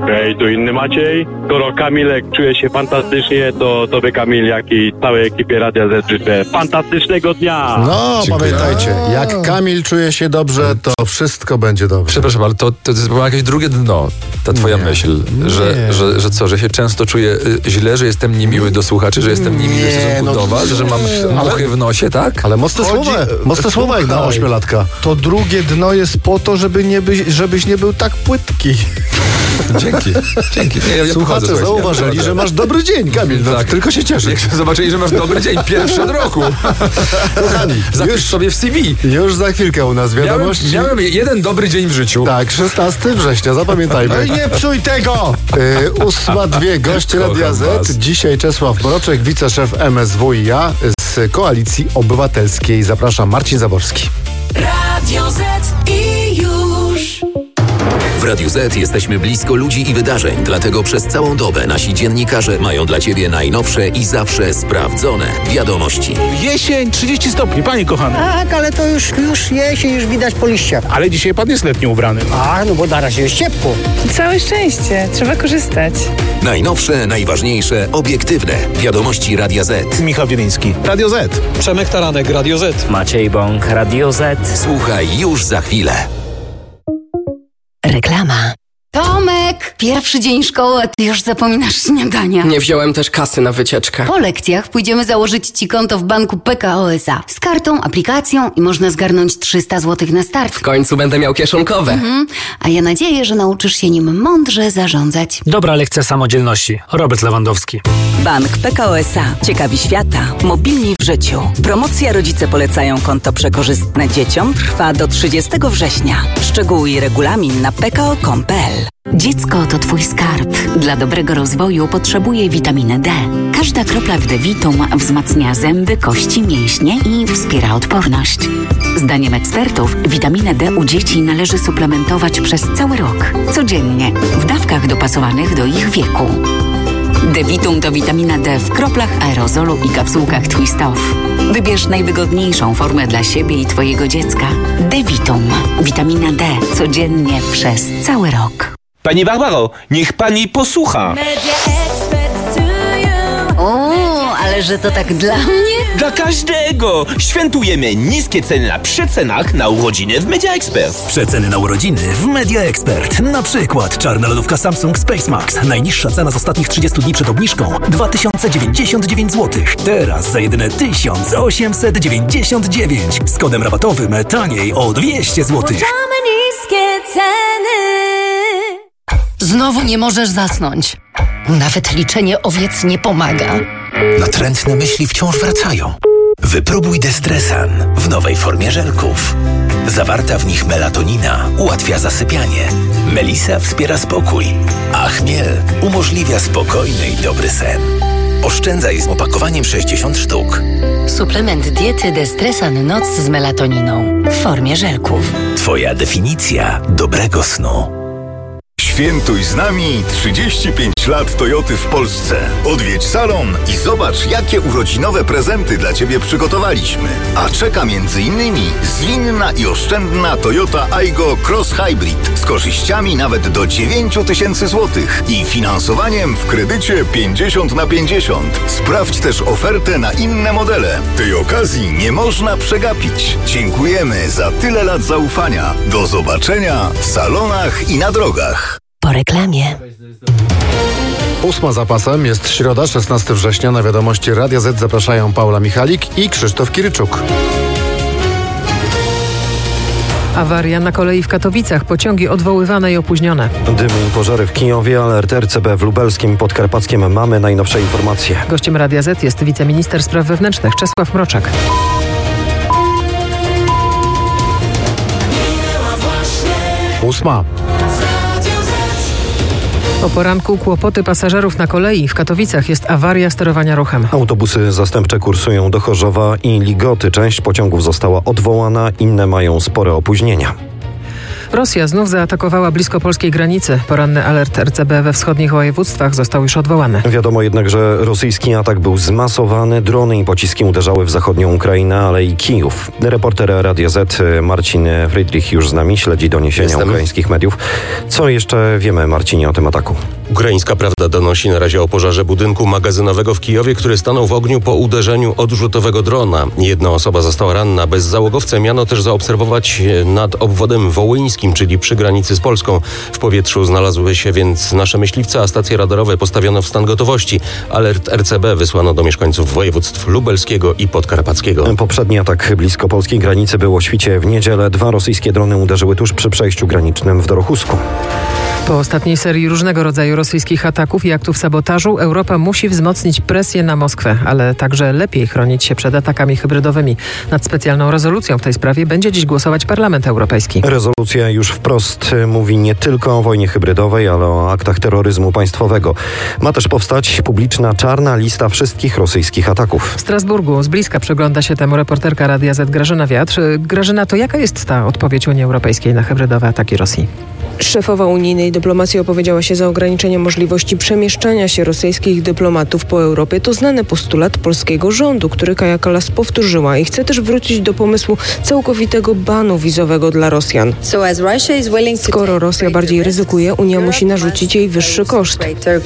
Hej, tu inny Maciej. Skoro Kamilek czuje się fantastycznie, to tobie Kamil, jak i całej ekipie Radia Z życzę fantastycznego dnia. No, dziękuję. Pamiętajcie, jak Kamil czuje się dobrze, to wszystko będzie dobrze. Przepraszam, ale to jest jakieś drugie dno, ta twoja myśl, że się często czuję źle, że jestem niemiły do słuchaczy, że jestem niemiły w stosunku do was, że mam muchy w nosie, tak? Ale mocne słowa jak na 8-latka. To drugie dno jest po to, żebyś nie był tak płytki. Dzięki. Ja Słuchacze zauważyli, że masz dobry dzień, Kamil. No, tak. Tylko się cieszę. Jak zobaczyli, że masz dobry dzień, pierwszy od roku. Kochani, zapisz sobie w CV. Już za chwilkę u nas wiadomości. Miałem jeden dobry dzień w życiu. Tak, 16 września, zapamiętajmy. No i nie psuj tego! 8:02, goście Radia Z. Dzisiaj Czesław Mroczek, wiceszef MSW i ja z Koalicji Obywatelskiej. Zapraszam, Marcin Zaborski. Radio Z i już. W Radiu Z jesteśmy blisko ludzi i wydarzeń, dlatego przez całą dobę nasi dziennikarze mają dla Ciebie najnowsze i zawsze sprawdzone wiadomości. Jesień, 30 stopni, panie kochany. Tak, ale to już jesień, już widać po liściach. Ale dzisiaj pan jest letnio ubrany. No bo na razie jest ciepło. Całe szczęście, trzeba korzystać. Najnowsze, najważniejsze, obiektywne wiadomości Radia Z. Michał Wieliński, Radio Z. Przemek Taranek, Radio Z. Maciej Bąk, Radio Z. Słuchaj już za chwilę. Reklama. Tomek, pierwszy dzień szkoły, a ty już zapominasz śniadania. Nie wziąłem też kasy na wycieczkę. Po lekcjach pójdziemy założyć ci konto w banku PKO SA. Z kartą, aplikacją i można zgarnąć 300 zł na start. W końcu będę miał kieszonkowe. A ja nadzieję, że nauczysz się nim mądrze zarządzać. Dobra lekcja samodzielności. Robert Lewandowski. Bank PKO SA. Ciekawi świata. Mobilni w życiu. Promocja Rodzice polecają konto przekorzystne dzieciom trwa do 30 września. Szczegóły i regulamin na pko.com.pl. Dziecko to twój skarb. Dla dobrego rozwoju potrzebuje witaminy D. Każda kropla w D-Vitum wzmacnia zęby, kości, mięśnie i wspiera odporność. Zdaniem ekspertów witaminę D u dzieci należy suplementować przez cały rok. Codziennie, w dawkach dopasowanych do ich wieku. D-Vitum to witamina D w kroplach, aerozolu i kapsułkach Twist Off. Wybierz najwygodniejszą formę dla siebie i twojego dziecka. D-Vitum. Witamina D. Codziennie przez cały rok. Pani Barbaro, niech pani posłucha. O, ale że to tak dla mnie? Dla każdego! Świętujemy niskie ceny na przecenach na urodziny w Media Expert. Przeceny na urodziny w Media Expert. Na przykład czarna lodówka Samsung Space Max. Najniższa cena z ostatnich 30 dni przed obniżką 2099 zł. Teraz za jedyne 1899. Z kodem rabatowym taniej o 200 zł. Niskie ceny. Znowu nie możesz zasnąć. Nawet liczenie owiec nie pomaga. Natrętne myśli wciąż wracają. Wypróbuj Destresan w nowej formie żelków. Zawarta w nich melatonina ułatwia zasypianie. Melisa wspiera spokój, a chmiel umożliwia spokojny i dobry sen. Oszczędzaj z opakowaniem 60 sztuk. Suplement diety Destresan Noc z melatoniną w formie żelków. Twoja definicja dobrego snu. Świętuj z nami 35 lat Toyoty w Polsce. Odwiedź salon i zobacz, jakie urodzinowe prezenty dla Ciebie przygotowaliśmy. A czeka m.in. zwinna i oszczędna Toyota Aygo Cross Hybrid z korzyściami nawet do 9000 zł i finansowaniem w kredycie 50/50. Sprawdź też ofertę na inne modele. Tej okazji nie można przegapić. Dziękujemy za tyle lat zaufania. Do zobaczenia w salonach i na drogach. Po reklamie. 8 za pasem, jest środa, 16 września. Na wiadomości Radia Z zapraszają Paula Michalik i Krzysztof Kiryczuk. Awaria na kolei w Katowicach. Pociągi odwoływane i opóźnione. Dymy i pożary w Kijowie, alert RCB w Lubelskim, Podkarpackiem. Mamy najnowsze informacje. Gościem Radia Z jest wiceminister spraw wewnętrznych Czesław Mroczek. Ósma. O poranku kłopoty pasażerów na kolei. W Katowicach jest awaria sterowania ruchem. Autobusy zastępcze kursują do Chorzowa i Ligoty. Część pociągów została odwołana, inne mają spore opóźnienia. Rosja znów zaatakowała blisko polskiej granicy. Poranny alert RCB we wschodnich województwach został już odwołany. Wiadomo jednak, że rosyjski atak był zmasowany. Drony i pociski uderzały w zachodnią Ukrainę, ale i Kijów. Reporter Radia Z Marcin Friedrich już z nami, śledzi doniesienia ukraińskich mediów. Co jeszcze wiemy, Marcinie, o tym ataku? Ukraińska Prawda donosi na razie o pożarze budynku magazynowego w Kijowie, który stanął w ogniu po uderzeniu odrzutowego drona. Jedna osoba została ranna. Bezzałogowce miano też zaobserwować nad obwodem wołyńskim, czyli przy granicy z Polską. W powietrzu znalazły się więc nasze myśliwce, a stacje radarowe postawiono w stan gotowości. Alert RCB wysłano do mieszkańców województw lubelskiego i podkarpackiego. Poprzedni atak blisko polskiej granicy był o świcie w niedzielę. 2 rosyjskie drony uderzyły tuż przy przejściu granicznym w Dorochusku. Po ostatniej serii różnego rodzaju rosyjskich ataków i aktów sabotażu Europa musi wzmocnić presję na Moskwę, ale także lepiej chronić się przed atakami hybrydowymi. Nad specjalną rezolucją w tej sprawie będzie dziś głosować Parlament Europejski. Rezolucja już wprost mówi nie tylko o wojnie hybrydowej, ale o aktach terroryzmu państwowego. Ma też powstać publiczna czarna lista wszystkich rosyjskich ataków. W Strasburgu z bliska przygląda się temu reporterka Radia Z Grażyna Wiatr. Grażyna, to jaka jest ta odpowiedź Unii Europejskiej na hybrydowe ataki Rosji? Szefowa unijnej dyplomacji opowiedziała się za ograniczeniem możliwości przemieszczania się rosyjskich dyplomatów po Europie. To znany postulat polskiego rządu, który Kaja Kallas powtórzyła i chce też wrócić do pomysłu całkowitego banu wizowego dla Rosjan. Skoro Rosja bardziej ryzykuje, Unia musi narzucić jej wyższy koszt.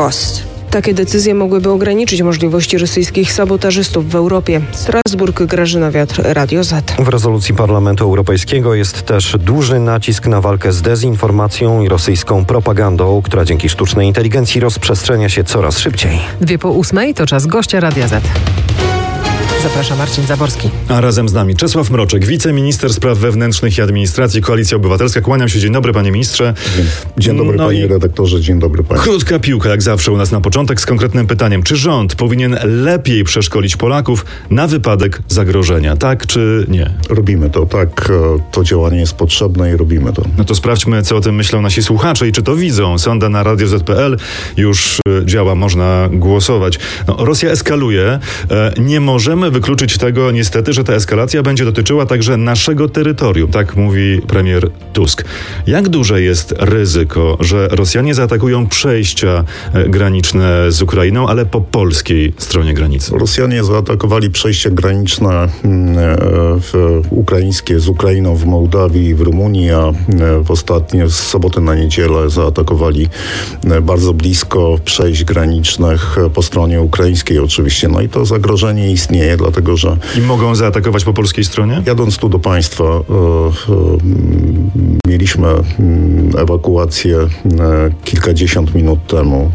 Takie decyzje mogłyby ograniczyć możliwości rosyjskich sabotażystów w Europie. Strasburg, Grażyna Wiatr, Radio Z. W rezolucji Parlamentu Europejskiego jest też duży nacisk na walkę z dezinformacją i rosyjską propagandą, która dzięki sztucznej inteligencji rozprzestrzenia się coraz szybciej. 7:02 to czas gościa Radia Z. Zaprasza Marcin Zaborski. A razem z nami Czesław Mroczek, wiceminister spraw wewnętrznych i administracji, Koalicja Obywatelska. Kłaniam się. Dzień dobry, panie ministrze. Dzień dobry, panie redaktorze. Dzień dobry, panie. Krótka piłka, jak zawsze u nas na początek, z konkretnym pytaniem. Czy rząd powinien lepiej przeszkolić Polaków na wypadek zagrożenia? Tak czy nie? Robimy to, tak. To działanie jest potrzebne i robimy to. No to sprawdźmy, co o tym myślą nasi słuchacze i czy to widzą. Sonda na radioz.pl już działa, można głosować. No, Rosja eskaluje. Nie możemy wykluczyć tego niestety, że ta eskalacja będzie dotyczyła także naszego terytorium, tak mówi premier Tusk. Jak duże jest ryzyko, że Rosjanie zaatakują przejścia graniczne z Ukrainą, ale po polskiej stronie granicy? Rosjanie zaatakowali przejścia graniczne ukraińskie z Ukrainą w Mołdawii i w Rumunii, a z soboty na niedzielę zaatakowali bardzo blisko przejść granicznych po stronie ukraińskiej oczywiście. No i to zagrożenie istnieje, dlatego że... I mogą zaatakować po polskiej stronie? Jadąc tu do państwa, mieliśmy ewakuację kilkadziesiąt minut temu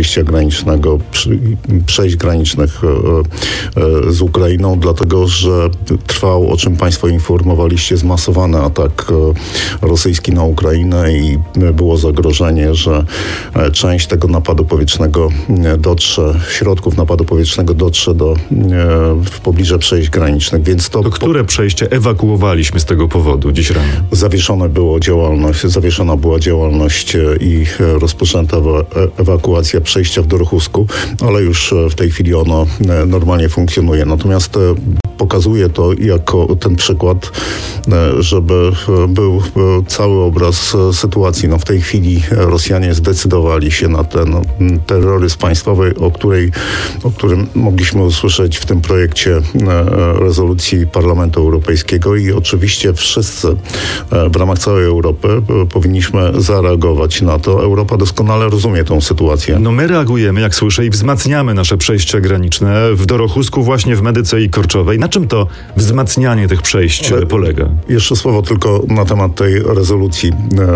przejść granicznych z Ukrainą, dlatego że trwał, o czym państwo informowaliście, zmasowany atak rosyjski na Ukrainę i było zagrożenie, że część tego napadu powietrznego środków napadu powietrznego dotrze w pobliże przejść granicznych, więc to... które przejście ewakuowaliśmy z tego powodu dziś rano? Zawieszona była działalność i rozpoczęta ewakuacja przejścia w Dorochusku, ale już w tej chwili ono normalnie funkcjonuje. Natomiast pokazuje to jako ten przykład, żeby był cały obraz sytuacji. No w tej chwili Rosjanie zdecydowali się na ten terroryzm państwowy, o którym mogliśmy usłyszeć w tym projekcie rezolucji Parlamentu Europejskiego i oczywiście wszyscy w ramach całej Europy powinniśmy zareagować na to. Europa doskonale rozumie tą sytuację. No my reagujemy, jak słyszę, i wzmacniamy nasze przejścia graniczne w Dorochusku, właśnie w Medyce i Korczowej. Na czym to wzmacnianie tych przejść polega? Jeszcze słowo tylko na temat tej rezolucji.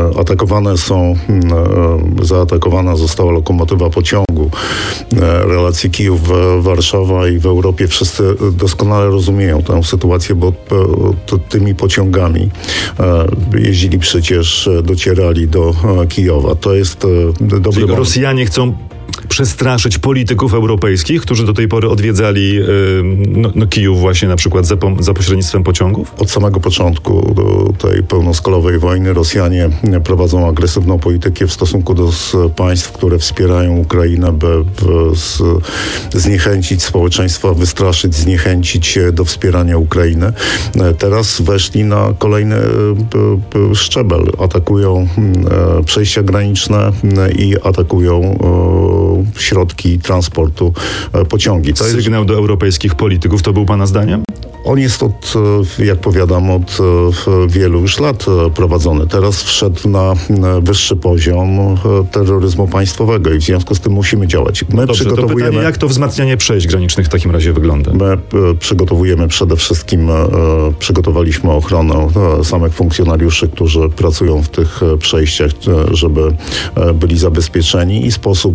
Zaatakowana została lokomotywa pociągu relacji Kijów-Warszawa i w Europie wszyscy doskonale rozumieją tę sytuację, bo tymi pociągami jeździli przecież, docierali do Kijowa. To jest dobry moment. Rosjanie chcą przestraszyć polityków europejskich, którzy do tej pory odwiedzali Kijów właśnie na przykład za pośrednictwem pociągów? Od samego początku tej pełnoskalowej wojny Rosjanie prowadzą agresywną politykę w stosunku do państw, które wspierają Ukrainę, by zniechęcić społeczeństwa, wystraszyć, zniechęcić do wspierania Ukrainy. Teraz weszli na kolejny szczebel. Atakują przejścia graniczne i atakują środki transportu, pociągi. To sygnał do europejskich polityków, to był pana zdaniem? On jest jak powiadam, od wielu już lat prowadzony. Teraz wszedł na wyższy poziom terroryzmu państwowego i w związku z tym musimy działać. Dobrze, to pytanie, jak to wzmacnianie przejść granicznych w takim razie wygląda? My przygotowujemy przede wszystkim, przygotowaliśmy ochronę samych funkcjonariuszy, którzy pracują w tych przejściach, żeby byli zabezpieczeni i sposób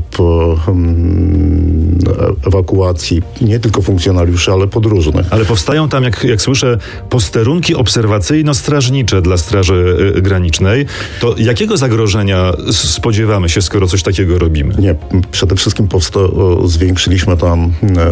ewakuacji nie tylko funkcjonariuszy, ale podróżnych. Ale powstają tam, jak słyszę, posterunki obserwacyjno-strażnicze dla Straży Granicznej. To jakiego zagrożenia spodziewamy się, skoro coś takiego robimy? Nie, przede wszystkim zwiększyliśmy tam,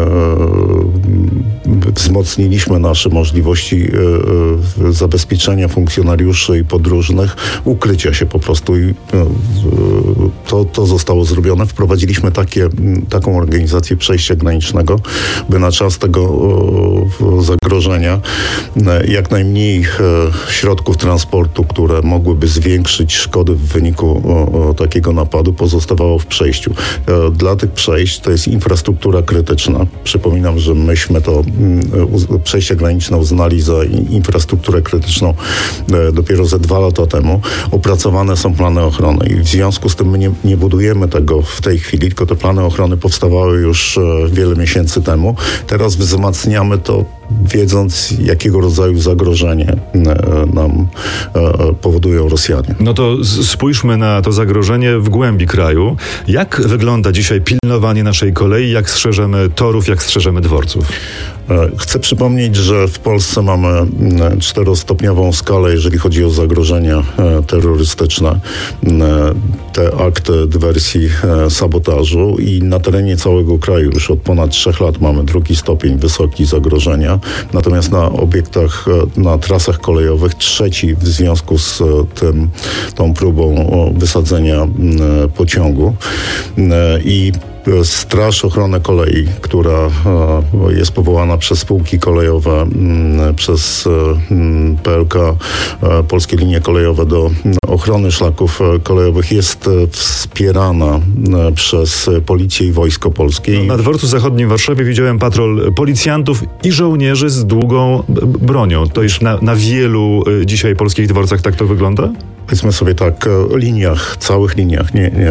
wzmocniliśmy nasze możliwości zabezpieczenia funkcjonariuszy i podróżnych, ukrycia się po prostu i to zostało zrobione. Wprowadziliśmy taką organizację przejścia granicznego, by na czas tego zagrożenia jak najmniej środków transportu, które mogłyby zwiększyć szkody w wyniku takiego napadu, pozostawało w przejściu. Dla tych przejść to jest infrastruktura krytyczna. Przypominam, że myśmy przejścia graniczne uznali za infrastrukturę krytyczną dopiero ze 2 lata temu. Opracowane są plany ochrony i w związku z tym my nie budujemy tego w tej chwili, tylko te plany ochrony powstawały już wiele miesięcy temu. Teraz wzmacniamy to, wiedząc, jakiego rodzaju zagrożenie nam powodują Rosjanie. No to spójrzmy na to zagrożenie w głębi kraju. Jak wygląda dzisiaj pilnowanie naszej kolei? Jak strzeżemy torów? Jak strzeżemy dworców? Chcę przypomnieć, że w Polsce mamy 4-stopniową skalę, jeżeli chodzi o zagrożenia terrorystyczne, te akty dywersji, sabotażu i na terenie całego kraju już od ponad 3 lat mamy 2. stopień wysoki zagrożenia. Natomiast na obiektach, na trasach kolejowych 3 w związku z tą próbą wysadzenia pociągu i Straż Ochrony Kolei, która jest powołana przez spółki kolejowe, przez PLK, Polskie Linie Kolejowe do ochrony szlaków kolejowych, jest wspierana przez Policję i Wojsko Polskie. Na dworcu zachodnim w Warszawie widziałem patrol policjantów i żołnierzy z długą bronią. To już na wielu dzisiaj polskich dworcach tak to wygląda? Powiedzmy sobie tak, całych liniach,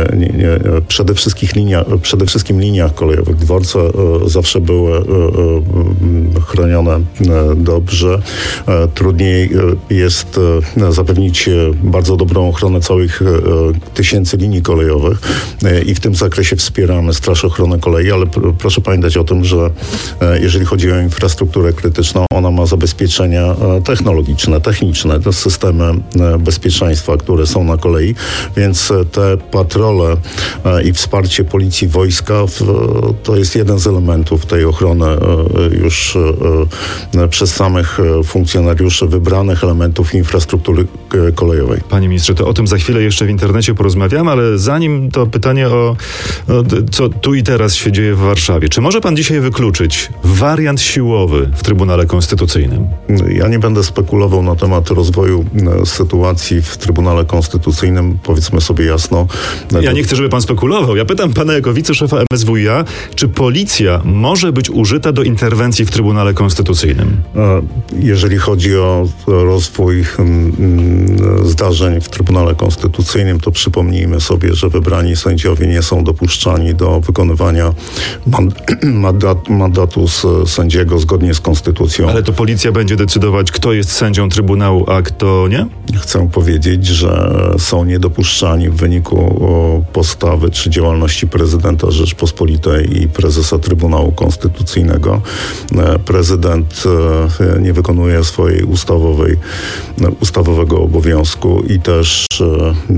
przede wszystkim liniach kolejowych. Dworce zawsze były chronione dobrze. Trudniej jest zapewnić bardzo dobrą ochronę całych tysięcy linii kolejowych i w tym zakresie wspieramy Straż Ochrony Kolei, ale proszę pamiętać o tym, że jeżeli chodzi o infrastrukturę krytyczną, ona ma zabezpieczenia technologiczne, techniczne, to systemy bezpieczeństwa, które są na kolei, więc te patrole i wsparcie policji, wojska to jest jeden z elementów tej ochrony już przez samych funkcjonariuszy wybranych elementów infrastruktury kolejowej. Panie ministrze, to o tym za chwilę jeszcze w internecie porozmawiamy, ale zanim to pytanie o co tu i teraz się dzieje w Warszawie. Czy może pan dzisiaj wykluczyć wariant siłowy w Trybunale Konstytucyjnym? Ja nie będę spekulował na temat rozwoju sytuacji w Trybunale Konstytucyjnym. Powiedzmy sobie jasno. Ja nie chcę, żeby pan spekulował. Ja pytam pana jako wiceszefa MSWiA, czy policja może być użyta do interwencji w Trybunale Konstytucyjnym? Jeżeli chodzi o rozwój zdarzeń w Trybunale Konstytucyjnym, to przypomnijmy sobie, że wybrani sędziowie nie są dopuszczani do wykonywania mandatu sędziego zgodnie z Konstytucją. Ale to policja będzie decydować, kto jest sędzią Trybunału, a kto nie? Chcę powiedzieć, że są niedopuszczani w wyniku postawy czy działalności prezydenta Rzeczpospolitej i prezesa Trybunału Konstytucyjnego. Prezydent nie wykonuje swojej ustawowego obowiązku i też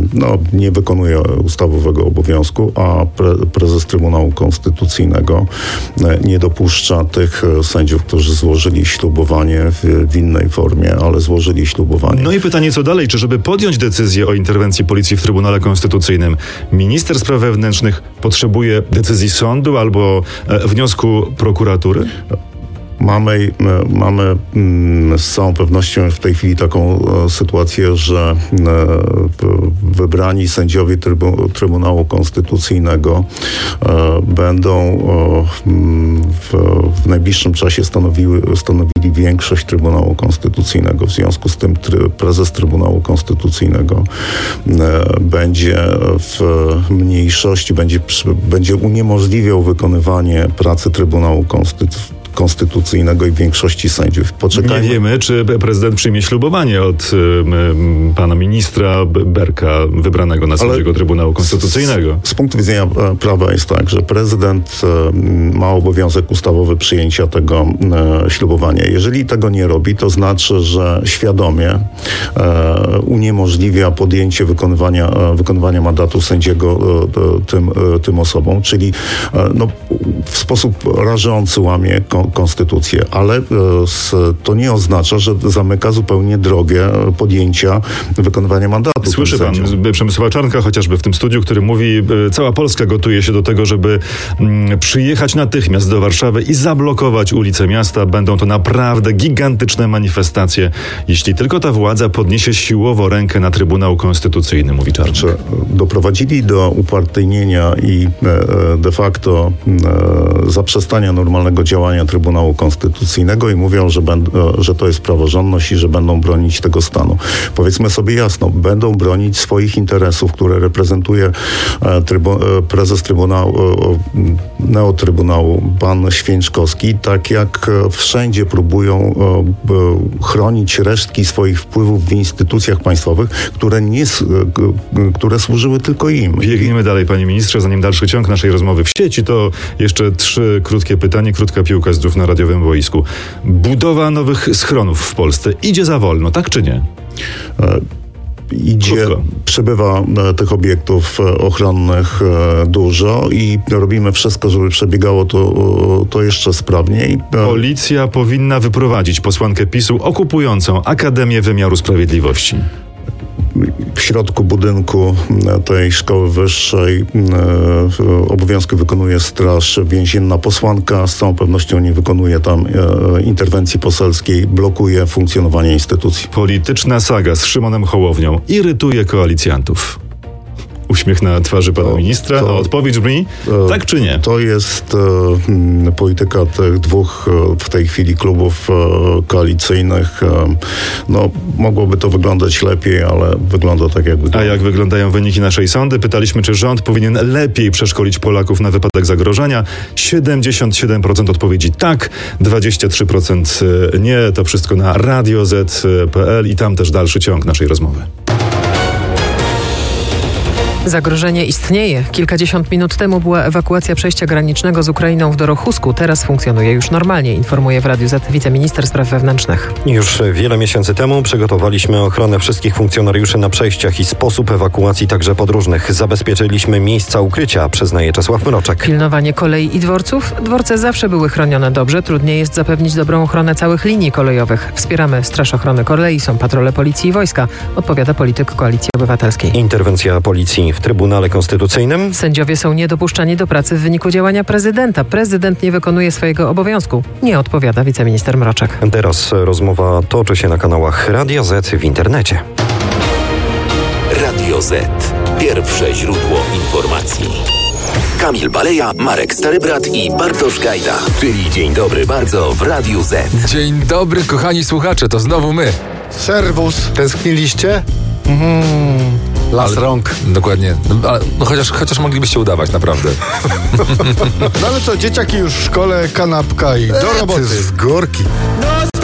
nie wykonuje ustawowego obowiązku, a prezes Trybunału Konstytucyjnego nie dopuszcza tych sędziów, którzy złożyli ślubowanie w innej formie, ale złożyli ślubowanie. No i pytanie, co dalej? Czy żeby podjąć decyzję o interwencji policji w Trybunale Konstytucyjnym, minister spraw wewnętrznych potrzebuje decyzji sądu albo wniosku prokuratury? Mamy z całą pewnością w tej chwili taką sytuację, że wybrani sędziowie Trybunału Konstytucyjnego będą w najbliższym czasie stanowili większość Trybunału Konstytucyjnego. W związku z tym prezes Trybunału Konstytucyjnego będzie w mniejszości, będzie uniemożliwiał wykonywanie pracy Trybunału Konstytucyjnego i większości sędziów. Poczekajmy. Nie wiemy, czy prezydent przyjmie ślubowanie od pana ministra Berka, wybranego na sędziego Trybunału Konstytucyjnego. Z punktu widzenia prawa jest tak, że prezydent ma obowiązek ustawowy przyjęcia tego ślubowania. Jeżeli tego nie robi, to znaczy, że świadomie uniemożliwia podjęcie wykonywania mandatu sędziego tym osobom, czyli w sposób rażący łamie konstytucję, ale to nie oznacza, że zamyka zupełnie drogę podjęcia wykonywania mandatu. Słyszy pan Przemysława Czarnka chociażby w tym studiu, który mówi, cała Polska gotuje się do tego, żeby przyjechać natychmiast do Warszawy i zablokować ulice miasta. Będą to naprawdę gigantyczne manifestacje, jeśli tylko ta władza podniesie siłowo rękę na Trybunał Konstytucyjny, mówi Czarnek. Doprowadzili do upartyjnienia i de facto zaprzestania normalnego działania Trybunału Konstytucyjnego i mówią, że to jest praworządność i że będą bronić tego stanu. Powiedzmy sobie jasno, będą bronić swoich interesów, które reprezentuje prezes Neotrybunału, pan Święczkowski, tak jak wszędzie próbują chronić resztki swoich wpływów w instytucjach państwowych, które służyły tylko im. Biegniemy dalej, panie ministrze. Zanim dalszy ciąg naszej rozmowy w sieci, to jeszcze 3 krótkie pytanie, krótka piłka zdrów na radiowym boisku. Budowa nowych schronów w Polsce idzie za wolno, tak czy nie? Przybywa tych obiektów ochronnych dużo i robimy wszystko, żeby przebiegało to jeszcze sprawniej. Policja powinna wyprowadzić posłankę PiS-u okupującą Akademię Wymiaru Sprawiedliwości. W środku budynku tej szkoły wyższej obowiązki wykonuje Straż Więzienna. Posłanka z całą pewnością nie wykonuje tam interwencji poselskiej, blokuje funkcjonowanie instytucji. Polityczna saga z Szymonem Hołownią irytuje koalicjantów. Uśmiech na twarzy pana ministra. Odpowiedź brzmi tak czy nie? To jest polityka tych dwóch w tej chwili klubów koalicyjnych. Mogłoby to wyglądać lepiej, ale wygląda tak, jak wygląda. A jak wyglądają wyniki naszej sądy? Pytaliśmy, czy rząd powinien lepiej przeszkolić Polaków na wypadek zagrożenia. 77% odpowiedzi tak, 23% nie. To wszystko na radioz.pl i tam też dalszy ciąg naszej rozmowy. Zagrożenie istnieje. Kilkadziesiąt minut temu była ewakuacja przejścia granicznego z Ukrainą w Dorochusku. Teraz funkcjonuje już normalnie, informuje w Radiu Z wiceminister spraw wewnętrznych. Już wiele miesięcy temu przygotowaliśmy ochronę wszystkich funkcjonariuszy na przejściach i sposób ewakuacji także podróżnych. Zabezpieczyliśmy miejsca ukrycia, przyznaje Czesław Mroczek. Pilnowanie kolei i dworców? Dworce zawsze były chronione dobrze. Trudniej jest zapewnić dobrą ochronę całych linii kolejowych. Wspieramy Straż Ochrony Kolei, są patrole policji i wojska, odpowiada polityk Koalicji Obywatelskiej. Interwencja policji w Trybunale Konstytucyjnym. Sędziowie są niedopuszczani do pracy w wyniku działania prezydenta. Prezydent nie wykonuje swojego obowiązku. Nie odpowiada wiceminister Mroczek. Teraz rozmowa toczy się na kanałach Radia Z w internecie. Radio Z. Pierwsze źródło informacji. Kamil Baleja, Marek Starybrat i Bartosz Gajda. Czyli dzień dobry bardzo w Radiu Z. Dzień dobry, kochani słuchacze, to znowu my. Serwus. Tęskniliście? Las rąk. Dokładnie. Chociaż moglibyście udawać, naprawdę. No ale co, dzieciaki już w szkole, kanapka i do roboty. Z górki.